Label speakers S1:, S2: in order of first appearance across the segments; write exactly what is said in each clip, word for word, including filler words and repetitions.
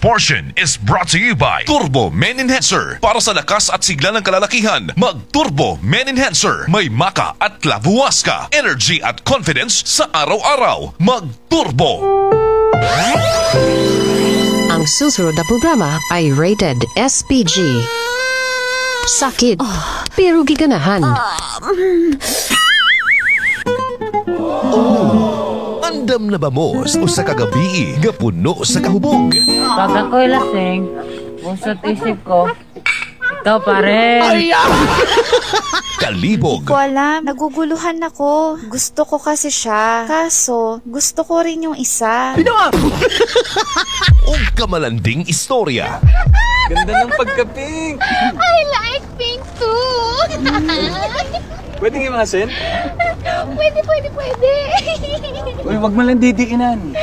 S1: portion is brought to you by Turbo Men Enhancer. Para sa lakas at sigla ng kalalakihan, mag-Turbo Men Enhancer. May maka at labuwas ka. Energy at confidence sa araw-araw. Mag-Turbo!
S2: Ang susunod na programa ay rated S P G. Sakit, pero giganahan.
S3: Andam na ba mo o sa kagabi nga puno sa kahubog?
S4: Pag ako'y lasing, pusot isip ko, ikaw pa rin.
S3: Kalibog.
S5: Hindi ko alam. Naguguluhan ako. Gusto ko kasi siya. Kaso, gusto ko rin yung isa.
S3: O kamalanding istorya.
S6: Ganda ng pagka-pink.
S7: I like pink too.
S6: Pwede nga mga sen?
S7: Pwede, pwede, pwede.
S6: Uy, wag mo lang didikinan.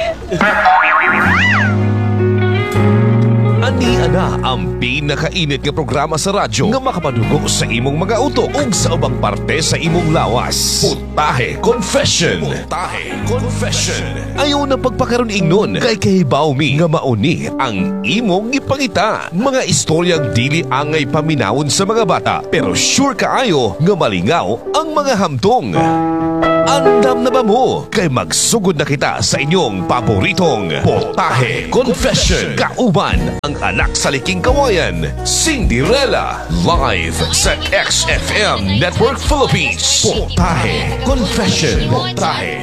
S3: Ani ana ang pinakainit nga programa sa radyo nga makapadugo sa imong mga utok ug sa ubang parte sa imong lawas. Putahe Confession. Putahe Confession. Ayaw na pagpakaroon ingnon kay kahibaw mi nga mauni ang imong ipangita. Mga istoryang dili angay paminawon sa mga bata pero sure kaayo nga malingaw ang mga hamtong. Andam na ba mo? Kay magsugod na kita sa inyong paboritong Potahe Confession. Kauban ang anak sa liking kawayan, Cinderella. Live sa X F M Network Philippines. Potahe Confession. Potahe